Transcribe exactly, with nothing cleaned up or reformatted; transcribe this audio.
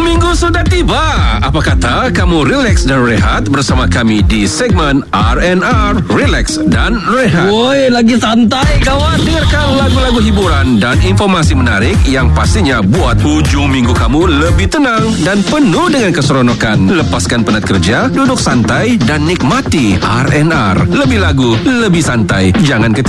minggu sudah tiba. Apa kata kamu relax dan rehat bersama kami di segmen R and R, Relax dan Rehat. Woi, lagi santai kawan. Dengarkan lagu-lagu hiburan dan informasi menarik yang pastinya buat hujung minggu kamu lebih tenang dan penuh dengan keseronokan. Lepaskan penat kerja, duduk santai dan nikmati R and R. Lebih lagu, lebih santai. Jangan